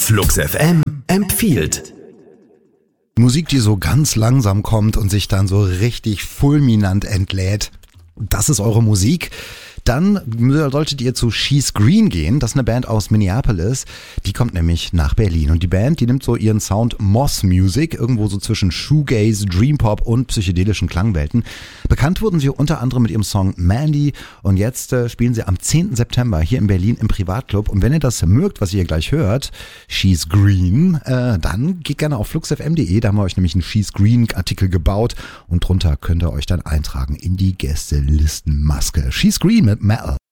Flux FM empfiehlt. Musik, die so ganz langsam kommt und sich dann so richtig fulminant entlädt. Das ist eure Musik. Dann solltet ihr zu She's Green gehen. Das ist eine Band aus Minneapolis. Die kommt nämlich nach Berlin. Und die Band, die nimmt so ihren Sound Moss Music, irgendwo so zwischen Shoegaze, Dreampop und psychedelischen Klangwelten. Bekannt wurden sie unter anderem mit ihrem Song Mandy. Und jetzt spielen sie am 10. September hier in Berlin im Privatclub. Und wenn ihr das mögt, was ihr gleich hört, She's Green, dann geht gerne auf fluxfm.de. Da haben wir euch nämlich einen She's Green Artikel gebaut. Und drunter könnt ihr euch dann eintragen in die Gästelistenmaske. She's Green mit Metal.